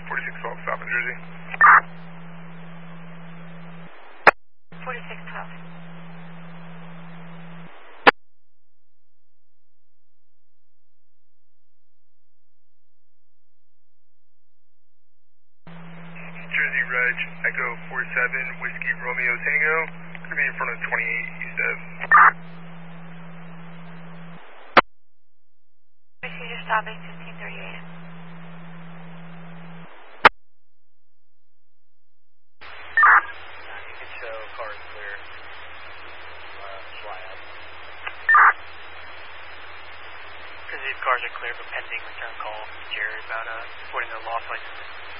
4612, stop in Jersey. 4612. Jersey Reg, Echo 47, Whiskey Romeo Tango. Gonna be in front of 28 East Ave. Whiskey, just stopping 1538. You can show car is clear. Fly out. Because these cars are clear, but pending return call. Jerry about reporting their lost licenses.